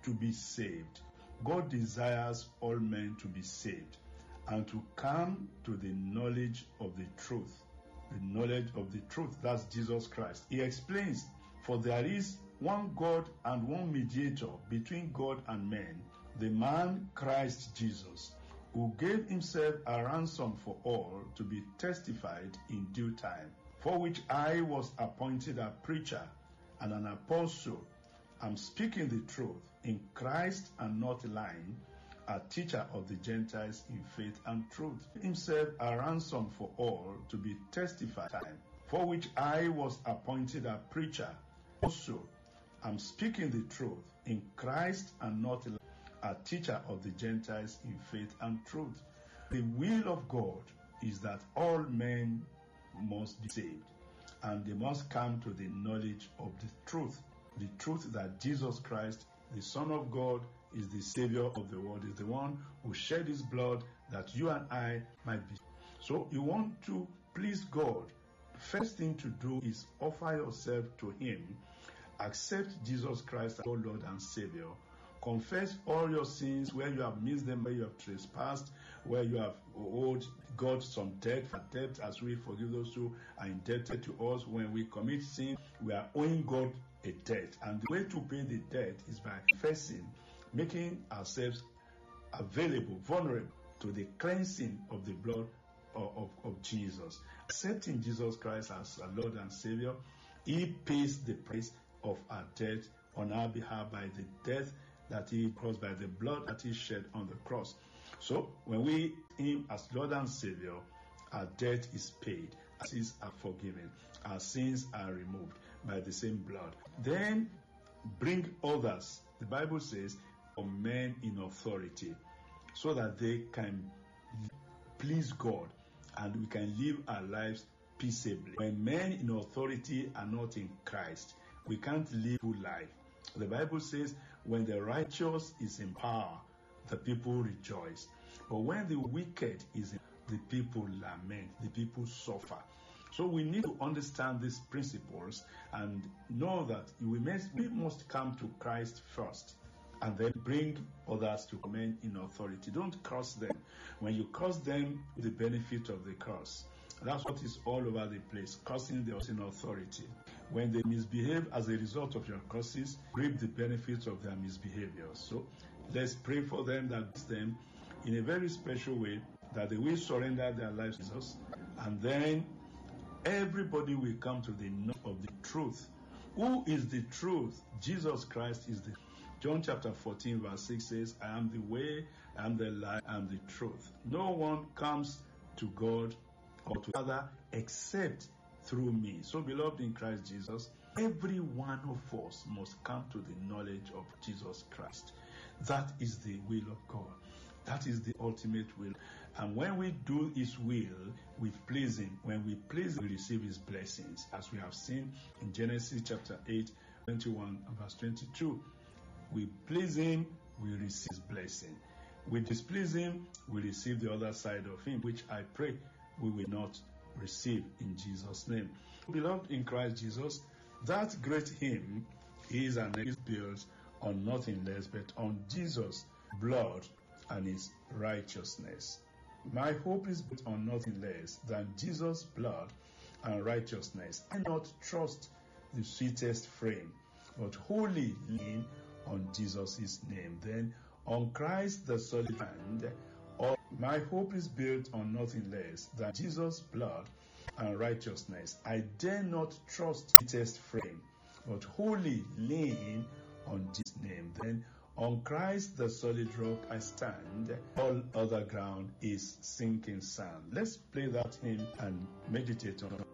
to be saved. God desires all men to be saved and to come to the knowledge of the truth. The knowledge of the truth, that's Jesus Christ. He explains, for there is one God and one mediator between God and men, the man Christ Jesus, who gave himself a ransom for all to be testified in due time, for which I was appointed a preacher and an apostle. I'm speaking the truth in Christ and not lying, a teacher of the Gentiles in faith and truth. Himself a ransom for all to be testified, for which I was appointed a preacher. Also, I'm speaking the truth in Christ and not lying, a teacher of the Gentiles in faith and truth. The will of God is that all men must be saved, and they must come to the knowledge of the truth that Jesus Christ, the Son of God, is the Savior of the world, is the one who shed his blood that you and I might be. So you want to please God, first thing to do is offer yourself to him, accept Jesus Christ as your Lord and Savior, confess all your sins, where you have missed them, where you have trespassed, where you have owed God some debt as we forgive those who are indebted to us. When we commit sin, we are owing God a debt, and the way to pay the debt is by confessing, making ourselves available, vulnerable to the cleansing of the blood of Jesus. Accepting Jesus Christ as our Lord and Savior, he pays the price of our debt on our behalf by the death that he caused, by the blood that he shed on the cross. So when we him as Lord and Savior, our debt is paid, our sins are forgiven, our sins are removed by the same blood. Then bring others, the Bible says, for men in authority, so that they can please God and we can live our lives peaceably. When men in authority are not in Christ, we can't live full life. The Bible says, when the righteous is in power, the people rejoice. But when the wicked is in, the people lament, the people suffer. So we need to understand these principles and know that we must come to Christ first and then bring others to men in authority. Don't curse them. When you curse them, the benefit of the curse. That's what is all over the place, cursing those in authority. When they misbehave as a result of your curses, reap the benefits of their misbehavior. So let's pray for them, that them in a very special way, that they will surrender their lives to Jesus, and then everybody will come to the knowledge of the truth. Who is the truth? Jesus Christ is the John chapter 14 verse 6 says, I am the way, I am the life, I am the truth. No one comes to God or to the Father except through me. So beloved in Christ Jesus, every one of us must come to the knowledge of Jesus Christ. That is the will of God. That is the ultimate will. And when we do his will, we please him. When we please him, we receive his blessings. As we have seen in Genesis chapter 8, 21 and verse 22. We please him, we receive his blessing. We displease him, we receive the other side of him, which I pray we will not receive in Jesus' name. Beloved in Christ Jesus, that great hymn is and is built on nothing less but on Jesus' blood and his righteousness. My hope is built on nothing less than Jesus' blood and righteousness. I not trust the sweetest frame, but wholly lean on Jesus' name. Then on Christ the solid hand, my hope is built on nothing less than Jesus' blood and righteousness. I dare not trust the sweetest frame, but wholly lean on Jesus' name. Then on Christ the solid rock I stand, all other ground is sinking sand. Let's play that hymn and meditate on it.